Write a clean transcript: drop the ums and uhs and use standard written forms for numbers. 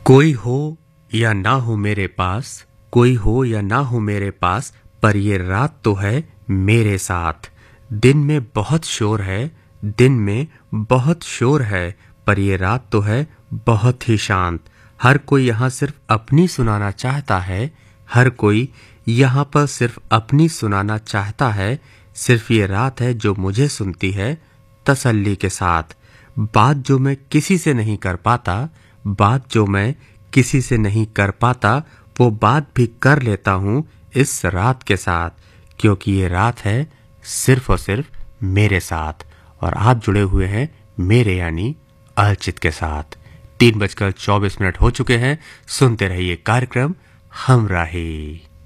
कोई हो या ना हो मेरे पास, कोई हो या ना हो मेरे पास, पर ये रात तो है मेरे साथ। दिन में बहुत शोर है, दिन में बहुत शोर है, पर ये रात तो है बहुत ही शांत। हर कोई यहाँ सिर्फ अपनी सुनाना चाहता है, हर कोई यहाँ पर सिर्फ अपनी सुनाना चाहता है। सिर्फ ये रात है जो मुझे सुनती है तसल्ली के साथ। बात जो मैं किसी से नहीं कर पाता, बात जो मैं किसी से नहीं कर पाता, वो बात भी कर लेता हूँ इस रात के साथ, क्योंकि ये रात है सिर्फ और सिर्फ मेरे साथ। और आप जुड़े हुए हैं मेरे यानी अर्चित के साथ। 3:24 हो चुके हैं। सुनते रहिए कार्यक्रम हमराही।